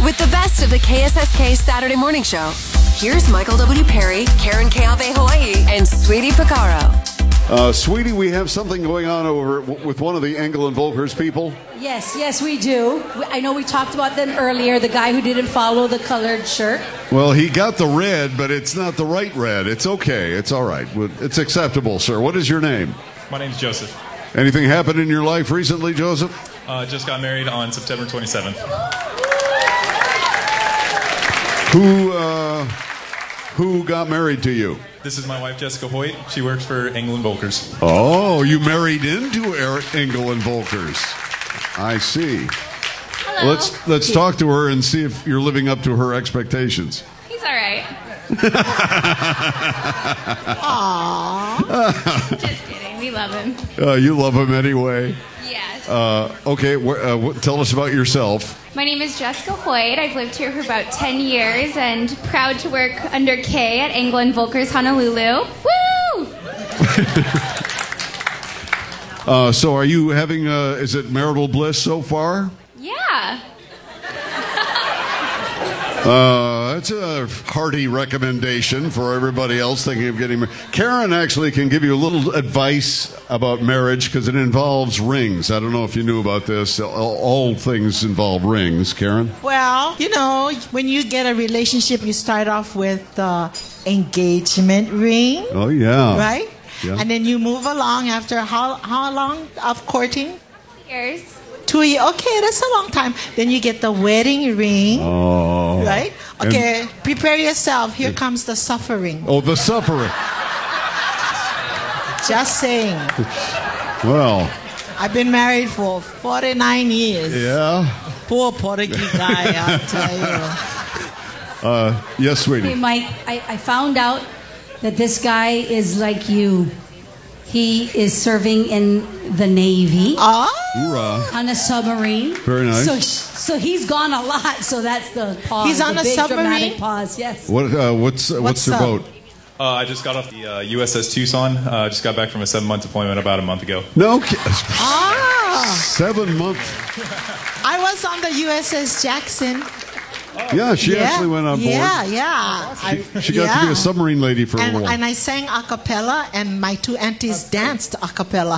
With the best of the KSSK Saturday Morning Show, here's Michael W. Perry, Karen Keave Hawaii, and Sweetie Picaro. Sweetie, we have something going on over with one of the Engel and Volkers people. Yes, we do. I know we talked about them earlier, the guy who didn't follow the colored shirt. Well, he got the red, but it's not the right red. It's okay. It's all right. It's acceptable, sir. What is your name? My name's Joseph. Anything happened in your life recently, Joseph? Just got married on September 27th. Who got married to you? This is my wife, Jessica Hoyt. She works for Engel and Volkers. Oh, you married into Engel and Volkers. I see. Hello. Let's talk to her and see if you're living up to her expectations. He's all right. Aww. Just kidding. We love him. You love him anyway. Yes. Okay, tell us about yourself. My name is Jessica Hoyt. I've lived here for about 10 years and proud to work under Kay at Engel and Volkers Honolulu. Woo! So are you having, is it marital bliss so far? Yeah. That's a hearty recommendation for everybody else thinking of getting married. Karen actually can give you a little advice about marriage because it involves rings. I don't know if you knew about this. All things involve rings. Karen? Well, when you get a relationship, you start off with the engagement ring. Oh, yeah. Right? Yeah. And then you move along after how long of courting? Years. 2 years. Okay, that's a long time. Then you get the wedding ring. Oh. Right? Okay, prepare yourself. Here comes the suffering. Oh, the suffering. Just saying. Well. I've been married for 49 years. Yeah. Poor Portuguese guy, I'll tell you. Yes, sweetie. Hey, Mike, I found out that this guy is like you. He is serving in the Navy. Hoorah. On a submarine. Very nice. So he's gone a lot. So that's the pause. He's on the a big submarine? Dramatic pause. Yes. What's your up? boat? I just got off the USS Tucson. Just got back from a 7-month deployment about a month ago. No. 7 months. I was on the USS Jackson. Yeah, she actually went on board. Yeah. She got to be a submarine lady for a while. And I sang a cappella, and my two aunties danced a cappella.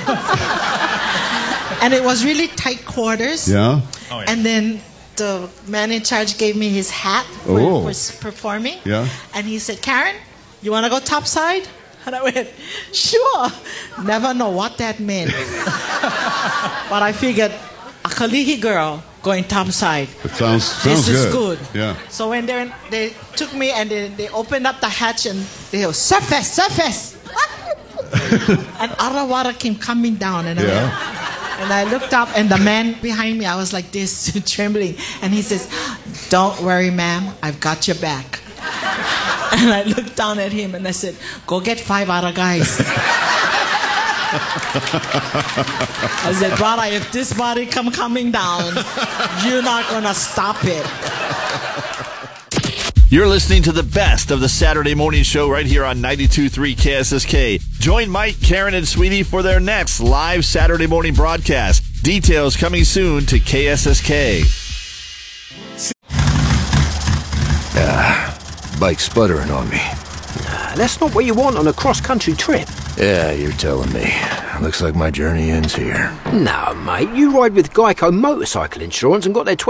And it was really tight quarters. Yeah. Oh, yeah. And then the man in charge gave me his hat for performing. Yeah. And he said, Karen, you want to go topside? And I went, sure. Never know what that meant. But I figured, a Kalihi girl going topside. It sounds This good. is good. Yeah. So when they took me and they opened up the hatch and they go, surface. And other water came coming down. And I looked up and the man behind me, I was like this, trembling. And he says, don't worry, ma'am, I've got your back. And I looked down at him and I said, go get 5 other guys. I said, brother, if this body coming down, you're not going to stop it. You're listening to the best of the Saturday Morning Show right here on 92.3 KSSK. Join Mike, Karen, and Sweetie for their next live Saturday morning broadcast. Details coming soon to KSSK. Bike sputtering on me. That's not what you want on a cross-country trip. Yeah, you're telling me. Looks like my journey ends here. No, mate, you ride with Geico Motorcycle Insurance and got their